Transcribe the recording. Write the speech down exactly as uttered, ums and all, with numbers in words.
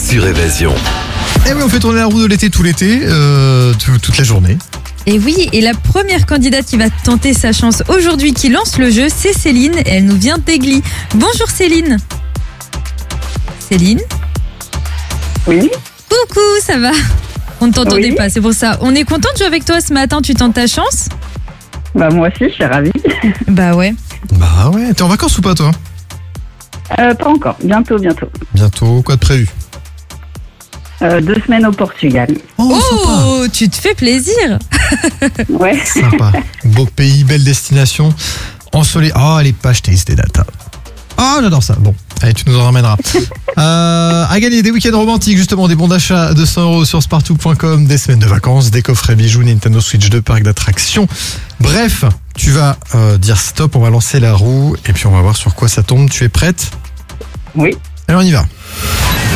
sur Évasion. Et oui, on fait tourner la roue de l'été tout l'été, euh, tout- toute la journée. Et oui, et la première candidate qui va tenter sa chance aujourd'hui, qui lance le jeu, c'est Céline. Et elle nous vient d'Aigli. Bonjour Céline. Céline. Oui, Coucou, ça va? On ne t'entendait Oui. pas, c'est pour ça. On est content de jouer avec toi ce matin, tu tentes ta chance? bah moi aussi, je suis ravie. Bah ouais. Bah ouais, t'es en vacances ou pas toi? Euh, pas encore, bientôt, bientôt. Bientôt, quoi de prévu? Euh, deux semaines au Portugal. Oh, Oh, tu te fais plaisir. Ouais. sympa, sympa. Beau pays, belle destination. Ensoleillé. Oh, les pages taste des datas. Oh, j'adore ça. Bon, allez, tu nous en ramèneras. Euh, à gagner des week-ends romantiques, justement, des bons d'achat de cent euros sur spartou point com, des semaines de vacances, des coffrets bijoux, Nintendo Switch deux, parc d'attractions. Bref, tu vas euh, dire stop, on va lancer la roue et puis on va voir sur quoi ça tombe. Tu es prête? Oui. Alors on y va.